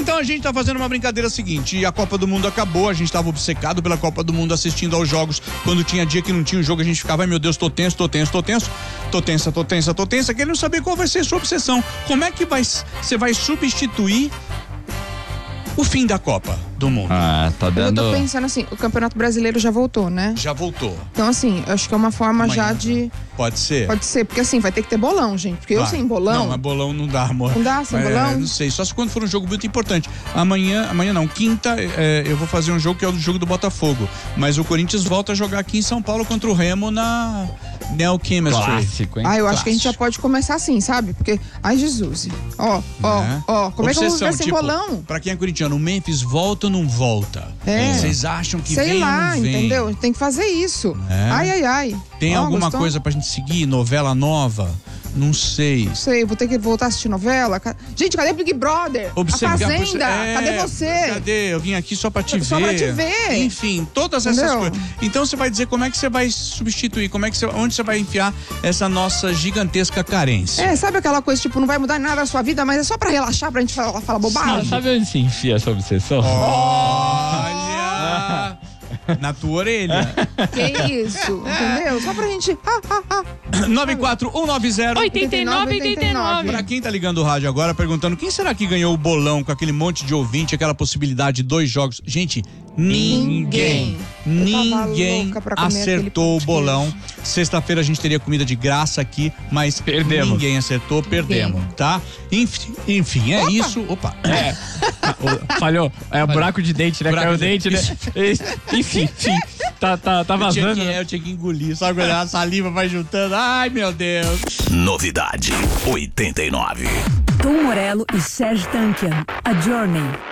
Então a gente tá fazendo uma brincadeira seguinte, a Copa do Mundo acabou, a gente tava obcecado pela Copa do Mundo, assistindo aos jogos, quando tinha dia que não tinha o jogo, a gente ficava, ai meu Deus, tô tensa, querendo saber qual vai ser a sua obsessão. Como é que você vai substituir o fim da Copa do Mundo? Tá dando... Eu tô pensando assim, o Campeonato Brasileiro já voltou, né? Já voltou. Então assim, eu acho que é uma forma Amanhã, já de... Pode ser? Pode ser, porque assim, vai ter que ter bolão, gente. Porque eu sem bolão... Não, mas bolão não dá, amor. Não dá sem bolão? Não sei, só se quando for um jogo muito importante. Amanhã não, quinta eu vou fazer um jogo que é o jogo do Botafogo. Mas o Corinthians volta a jogar aqui em São Paulo contra o Remo na Neochemistry. Clássico, hein? Eu acho que a gente já pode começar assim, sabe? Porque, ai Jesus, como é que eu vou viver sem bolão? Pra quem é corintiano, o Memphis volta ou não volta? Vocês acham que sei vem lá, ou não vem? entendeu? Tem que fazer isso. Ai. Tem alguma gostou? coisa pra gente seguir? Novela nova? Não sei. Não sei, vou ter que voltar a assistir novela. Gente, cadê Big Brother? A Fazenda? Cadê você? Cadê? Eu vim aqui só pra te ver. Só pra te ver. Enfim, todas essas coisas. Então você vai dizer como é que você vai substituir, onde você vai enfiar essa nossa gigantesca carência. Sabe aquela coisa, tipo, não vai mudar nada na sua vida, mas é só pra relaxar, pra gente falar bobagem? Sabe onde se enfia essa obsessão? Olha! Na tua orelha. Que isso, entendeu? Só pra gente... 94190-8989. Pra quem tá ligando o rádio agora, perguntando quem será que ganhou o bolão com aquele monte de ouvinte, aquela possibilidade de 2 jogos. Gente, ninguém acertou o bolão. Sexta-feira a gente teria comida de graça aqui, mas ninguém acertou, perdemos, tá? Enfim, é isso. Opa! Falhou. É o buraco de dente, né? Caiu o dente, né? Enfim. Tá vazando. Eu tinha que engolir, só quando a saliva vai juntando. Ai, meu Deus. Novidade 89. Tom Morello e Sérgio Tankian. A Journey.